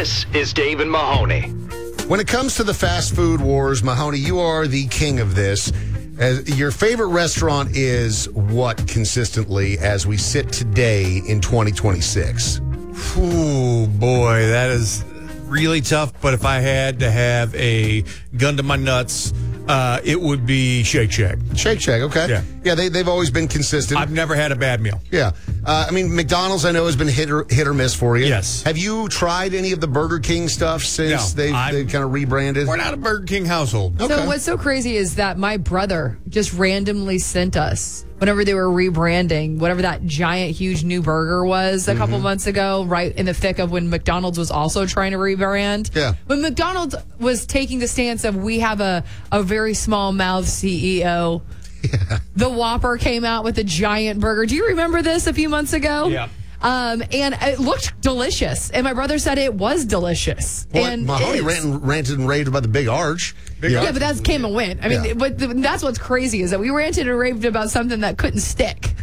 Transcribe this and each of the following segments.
This is Dave and Mahoney. When it comes to the fast food wars, Mahoney, you are the king of this. Your favorite restaurant is what consistently as we sit today in 2026? Ooh, boy, that is really tough. But if I had to have a gun to my nuts, it would be Shake Shack. Shake Shack, okay. Yeah, they've always been consistent. I've never had a bad meal. Yeah. I mean, McDonald's, I know, has been hit or miss for you. Yes. Have you tried any of the Burger King stuff since No, they've kind of rebranded? We're not a Burger King household. Okay. So what's so crazy is that my brother just randomly sent us, whenever they were rebranding, whatever that giant, huge new burger was a couple months ago, right in the thick of when McDonald's was also trying to rebrand. Yeah. When McDonald's was taking the stance of we have a very small mouth CEO. Yeah. The Whopper came out with a giant burger. Do you remember this a few months ago? Yeah. And it looked delicious. And my brother said it was delicious. Well, and Mahoney ranted and raved about the Big Arch. Yeah, but that came and went. I mean, but that's what's crazy is that we ranted and raved about something that couldn't stick.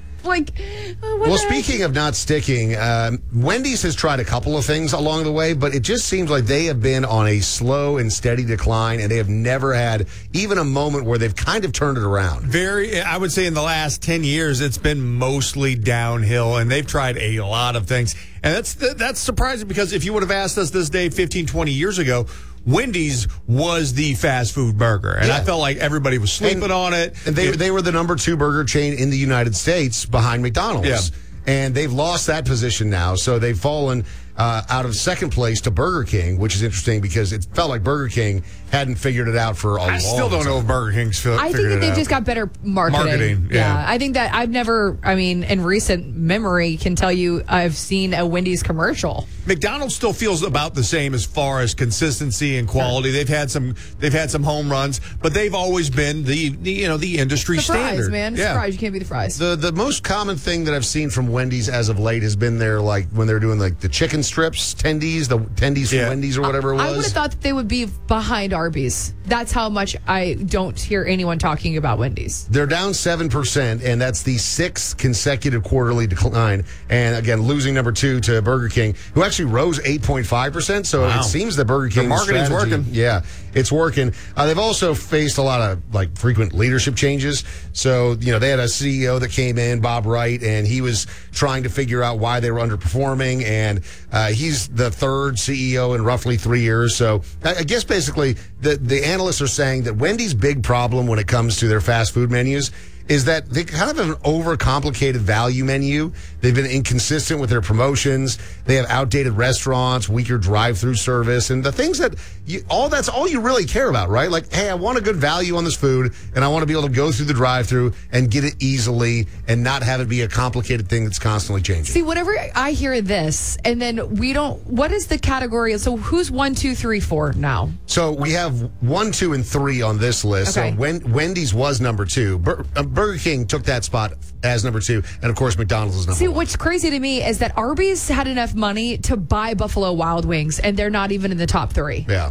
Well, speaking of not sticking, Wendy's has tried a couple of things along the way, but it just seems like they have been on a slow and steady decline, and they have never had even a moment where they've kind of turned it around. I would say in the last 10 years, it's been mostly downhill, and they've tried a lot of things. And that's surprising because if you would have asked us this day 15, 20 years ago, Wendy's was the fast food burger, and I felt like everybody was sleeping on it. And they were the number 2 burger chain in the United States behind McDonald's. Yeah. And they've lost that position now, so they've fallen out of second place to Burger King, which is interesting because it felt like Burger King hadn't figured it out for a long time. I still don't know if Burger King's figured it out. I think that they've just got better marketing. Yeah. I think that I've never, in recent memory, can tell you I've seen a Wendy's commercial. McDonald's still feels about the same as far as consistency and quality. They've had some home runs, but they've always been the industry standard. Fries, man. Fries, you can't be the fries. The most common thing that I've seen from Wendy's as of late has been their when they're doing the chicken strips, tendies, the tendies from Wendy's or whatever it was. I would have thought that they would be behind Arby's. That's how much I don't hear anyone talking about Wendy's. They're down 7%, and that's the 6th consecutive quarterly decline. And again, losing number 2 to Burger King, who actually rose 8.5%. So it seems that Burger King's marketing's working. Yeah, it's working. They've also faced a lot of frequent leadership changes. So they had a CEO that came in, Bob Wright, and he was trying to figure out why they were underperforming. And he's the 3rd CEO in roughly 3 years. So I guess basically the analysts are saying that Wendy's big problem when it comes to their fast food menus is that they kind of have an overcomplicated value menu. They've been inconsistent with their promotions. They have outdated restaurants, weaker drive-through service, and the things that that's all you really care about, right? Like, hey, I want a good value on this food, and I want to be able to go through the drive-through and get it easily and not have it be a complicated thing that's constantly changing. See, whenever I hear this, and then what is the category? So who's 1, 2, 3, 4 now? So we have 1, 2, and 3 on this list. Okay. So Wendy's was number 2. Burger King took that spot as number 2, and of course McDonald's is number 1. See, what's crazy to me is that Arby's had enough money to buy Buffalo Wild Wings, and they're not even in the top 3. Yeah.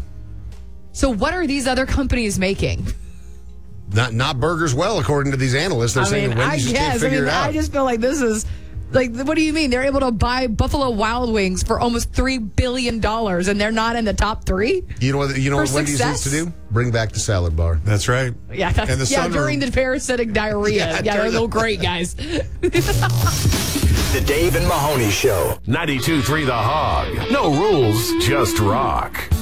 So what are these other companies making? Not burgers well, according to these analysts. They're saying that Wendy's just can't figure it out. I just feel like this is what do you mean? They're able to buy Buffalo Wild Wings for almost $3 billion, and they're not in the top 3? You know what Wendy's needs to do? Bring back the salad bar. That's right. Yeah, during the parasitic diarrhea. They're a little great, guys. The Dave and Mahoney Show. 92.3 The Hog. No rules, just rock.